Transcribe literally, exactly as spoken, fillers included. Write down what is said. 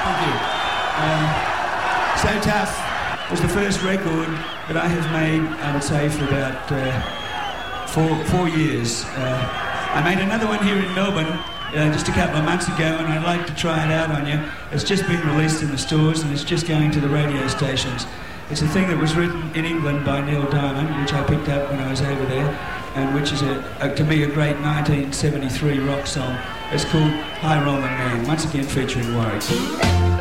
Thank you. Um, So Tough was the first record that I have made, I would say, for about uh, four, four years. Uh, I made another one here in Melbourne uh, just a couple of months ago, and I'd like to try it out on you. It's just been released in the stores, and it's just going to the radio stations. It's a thing that was written in England by Neil Diamond, which I picked up when I was over there, and which is, a, a, to me, a great nineteen seventy-three rock song. It's called High Rollin' Man, once again featuring Warwick.